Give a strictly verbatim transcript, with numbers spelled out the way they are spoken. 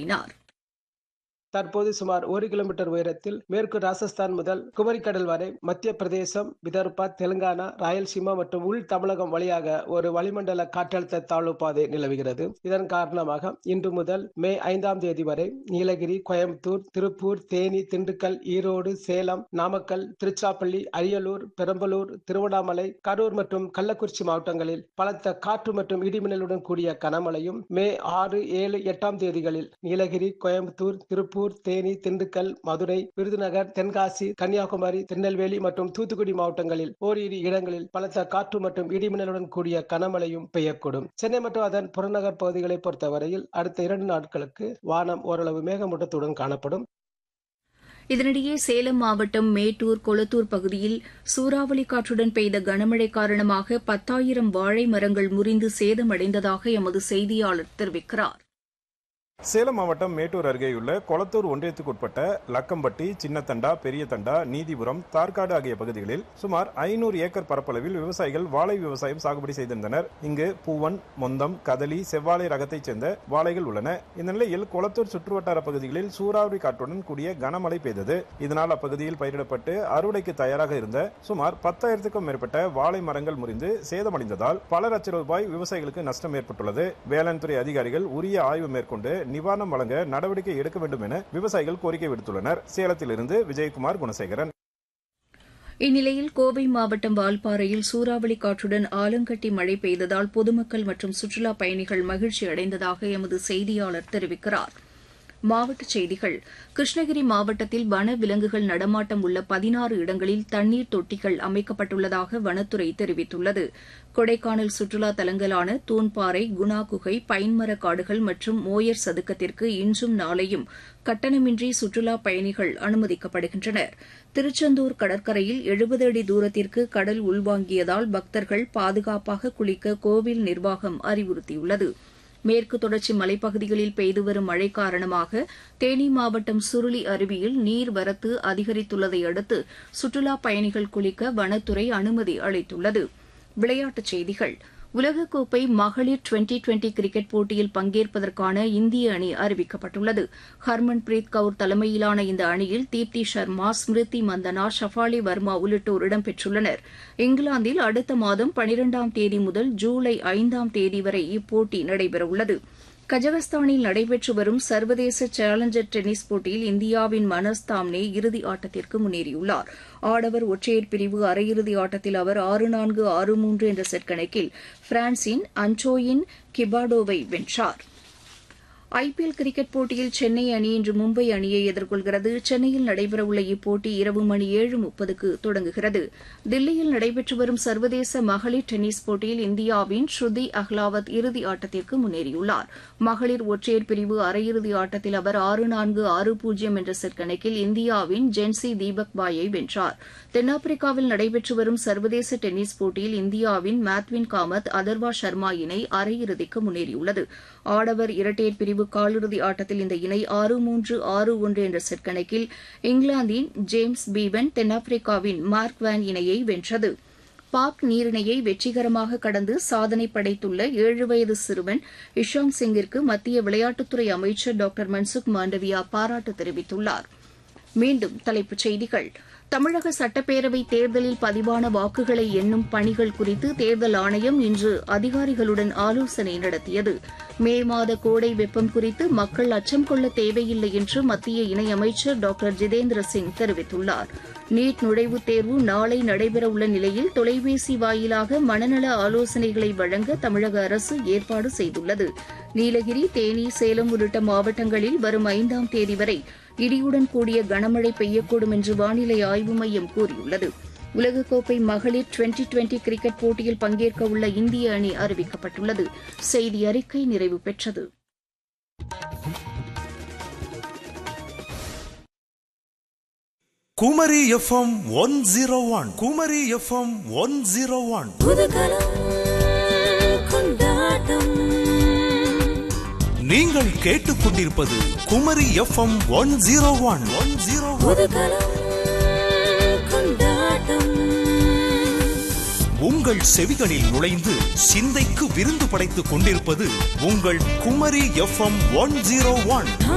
கூறினார். தற்போது சுமார் ஒரு கிலோமீட்டர் உயரத்தில் மேற்கு ராஜஸ்தான் முதல் குமரிக்கடல் வரை மத்திய பிரதேசம், விதர்பா, தெலுங்கானா, ராயல்சீமா மற்றும் உள் தமிழகம் வழியாக ஒரு வளிமண்டல காற்றழுத்த தாழ்வு பாதை நிலவுகிறது. இதன் காரணமாக இன்று முதல் மே ஐந்தாம் தேதி வரை நீலகிரி, கோயம்புத்தூர், திருப்பூர், தேனி, திண்டுக்கல், ஈரோடு, சேலம், நாமக்கல், திருச்சிராப்பள்ளி, அரியலூர், பெரம்பலூர், திருவண்ணாமலை, கரூர் மற்றும் கள்ளக்குறிச்சி மாவட்டங்களில் பலத்த காற்று மற்றும் இடிமின்னலுடன் கூடிய கனமழையும், மே ஆறு, ஏழு, எட்டாம் தேதிகளில் நீலகிரி, கோயம்புத்தூர், திருப்பூர், தேனி, திண்டுக்கல், மதுரை, விருதுநகர், தென்காசி, கன்னியாகுமரி, திருநெல்வேலி மற்றும் தூத்துக்குடி மாவட்டங்களில் ஓரிரு இடங்களில் பலத்த காற்று மற்றும் இடிமின்னலுடன் கூடிய கனமழையும் பெய்யக்கூடும். சென்னை மற்றும் அதன் புறநகர் பகுதிகளை பொறுத்தவரையில் அடுத்த இரண்டு நாட்களுக்கு வானம் ஓரளவு மேகமூட்டத்துடன் காணப்படும். இதனிடையே சேலம் மாவட்டம் மேட்டூர், கொளத்தூர் பகுதியில் சூறாவளி காற்றுடன் பெய்த கனமழை காரணமாக பத்தாயிரம் வாழை மரங்கள் முறிந்து சேதமடைந்ததாக எமது செய்தியாளர் தெரிவிக்கிறார். சேலம் மாவட்டம் மேட்டூர் அருகேயுள்ள கொளத்தூர் ஒன்றியத்துக்குட்பட்ட லக்கம்பட்டி, சின்னத்தண்டா, பெரிய தண்டா, நீதிபுரம், தார்காடு ஆகிய பகுதிகளில் சுமார் ஐநூறு ஏக்கர் பரப்பளவில் விவசாயிகள் வாழை விவசாயம் சாகுபடி செய்திருந்தனர். இங்கு பூவன், மொந்தம், கதலி, செவ்வாழை ரகத்தைச் சேர்ந்த வாழைகள் உள்ளன. இந்த நிலையில் கொளத்தூர் சுற்றுவட்டார பகுதிகளில் சூறாவளி காற்றுடன் கூடிய கனமழை பெய்தது. இதனால் அப்பகுதியில் பயிரிடப்பட்டு அறுவடைக்கு தயாராக இருந்த சுமார் பத்தாயிரத்துக்கும் மேற்பட்ட வாழை மரங்கள் முறிந்து சேதமடைந்ததால் பல லட்சம் ரூபாய் விவசாயிகளுக்கு நஷ்டம் ஏற்பட்டுள்ளது. வேளாண் துறை அதிகாரிகள் உரிய ஆய்வு மேற்கொண்டு நிவாரணம் வழங்க நடவடிக்கை எடுக்க வேண்டும் என விவசாயிகள் கோரிக்கை விடுத்துள்ளனர். சேலத்திலிருந்து விஜயகுமார், குணசேகரன். இந்நிலையில் கோவை மாவட்டம் வால்பாறையில் சூறாவளி காற்றுடன் ஆலங்கட்டி மழை பெய்ததால் பொதுமக்கள் மற்றும் சுற்றுலாப் பயணிகள் மகிழ்ச்சி அடைந்ததாக எமது செய்தியாளர் தெரிவிக்கிறார். மாவட்டச் செய்திகள். கிருஷ்ணகிரி மாவட்டத்தில் வன விலங்குகள் நடமாட்டம் உள்ள பதினாறு இடங்களில் தண்ணீர் தொட்டிகள் அமைக்கப்பட்டுள்ளதாக வனத்துறை தெரிவித்துள்ளது. கொடைக்கானல் சுற்றுலா தலங்களான தூண்பாறை, குணா குகை, பைன்மர காடுகள் மற்றும் மோயர் சதுக்கத்திற்கு இன்றும் நாளையும் கட்டணமின்றி சுற்றுலாப் பயணிகள் அனுமதிக்கப்படுகின்றனர். திருச்செந்தூர் கடற்கரையில் எழுபது அடி தூரத்திற்கு கடல் உள்வாங்கியதால் பக்தர்கள் பாதுகாப்பாக குளிக்க கோவில் நிர்வாகம் அறிவுறுத்தியுள்ளது. மேற்கு தொடர்ச்சி மலைப்பகுதிகளில் பெய்து வரும் மழை காரணமாக தேனி மாவட்டம் சுருளி அருவியில் நீர்வரத்து அதிகரித்துள்ளதை அடுத்து சுற்றுலாப் பயணிகள் குளிக்க வனத்துறை அனுமதி அளித்துள்ளது. விளையாட்டுச் செய்திகள். உலகக்கோப்பை மகளிர் டுவெண்டி டுவெண்டி கிரிக்கெட் போட்டியில் பங்கேற்பதற்கான இந்திய அணி அறிவிக்கப்பட்டுள்ளது. ஹர்மன்பிரீத் கவுர் தலைமையிலான இந்த அணியில் தீப்தி சர்மா, ஸ்மிருதி மந்தனா, ஷஃபாலி வர்மா உள்ளிட்டோர் இடம்பெற்றுள்ளனர். இங்கிலாந்தில் அடுத்த மாதம் பனிரெண்டாம் தேதி முதல் ஜூலை ஐந்தாம் தேதி வரை இப்போட்டி நடைபெறவுள்ளது. கஜகஸ்தானில் நடைபெற்று வரும் சர்வதேச சேலஞ்சர் டென்னிஸ் போட்டியில் இந்தியாவின் மனஸ் தாம்னே இறுதி ஆட்டத்திற்கு முன்னேறியுள்ளார். ஆடவர் ஒற்றையர் பிரிவு அரையிறுதி ஆட்டத்தில் அவர் ஆறு நான்கு, ஆறு மூன்று என்ற செட் கணக்கில் பிரான்சின் அன்டோயின் கிபாடோவை வென்றார். ஐபிஎல் கிரிக்கெட் போட்டியில் சென்னை அணி இன்று மும்பை அணியை எதிர்கொள்கிறது. சென்னையில் நடைபெறவுள்ள இப்போட்டி இரவு மணி ஏழு முப்பதுக்கு தொடங்குகிறது. தில்லியில் நடைபெற்று வரும் சர்வதேச மகளிர் டென்னிஸ் போட்டியில் இந்தியாவின் ஸ்ருதி அஹ்லாவத் இறுதி ஆட்டத்திற்கு முன்னேறியுள்ளார். மகளிர் ஒற்றையர் பிரிவு அரையிறுதி ஆட்டத்தில் அவர் ஆறு நான்கு, ஆறு பூஜ்ஜியம் என்ற செட் கணக்கில் இந்தியாவின் ஜென்சி தீபக் பாயை வென்றார். தென்னாப்பிரிக்காவில் நடைபெற்று வரும் சர்வதேச டென்னிஸ் போட்டியில் இந்தியாவின் மேத்வின் காமத், அதர்வா சர்மா இணை அரையிறுதிக்கு முன்னேறியுள்ளது. ஆடவர் இரட்டையர் பிரிவு காலிறுதி ஆட்டத்தில் இந்த இணை ஆறு மூன்று, ஆறு ஒன்று என்ற செட் கணக்கில் இங்கிலாந்தின் ஜேம்ஸ் பீவன் தென்னாப்பிரிக்காவின் மார்க் வான் இணையை வென்றது. பாக் நீரிணையை வெற்றிகரமாக கடந்து சாதனை படைத்துள்ள ஏழு வயது சிறுவன் இஷாங் சிங்கிற்கு மத்திய விளையாட்டுத்துறை அமைச்சர் டாக்டர் மன்சுக் மாண்டவியா பாராட்டு தெரிவித்துள்ளார். மீண்டும் தலைப்புச் செய்திகள். தமிழக சட்டப்பேரவை தேர்தலில் பதிவான வாக்குகளை எண்ணும் பணிகள் குறித்து தேர்தல் ஆணையம் இன்று அதிகாரிகளுடன் ஆலோசனை நடத்தியது. மே மாத கோடை வெப்பம் குறித்து மக்கள் அச்சம் கொள்ள தேவையில்லை என்று மத்திய இணையமைச்சர் டாக்டர் ஜிதேந்திர சிங் தெரிவித்துள்ளார். நீட் நுழைவுத் தேர்வு நாளை நடைபெறவுள்ள நிலையில் தொலைபேசி வாயிலாக மனநல ஆலோசனைகளை வழங்க தமிழக அரசு ஏற்பாடு செய்துள்ளது. நீலகிரி, தேனி, சேலம் உள்ளிட்ட மாவட்டங்களில் வரும் ஐந்தாம் தேதி வரை இடியுடன் கூடிய கனமழை பெய்யக்கூடும் என்று வானிலை ஆய்வு மையம் கூறியுள்ளது. உலகக்கோப்பை மகளிர் டுவெண்டி டுவெண்டி கிரிக்கெட் போட்டியில் பங்கேற்க உள்ள இந்திய அணி அறிவிக்கப்பட்டுள்ளது. செய்தி அறிக்கை நிறைவு பெற்றது. Kumari FM one zero one Kumari FM one zero one நீங்கள் கேட்டுக்கொண்டிருப்பது Kumari FM one zero one one zero உங்கள் செவிகளில் நுழைந்து சிந்தைக்கு விருந்து படைத்துக் கொண்டிருப்பது உங்கள் Kumari FM one zero one.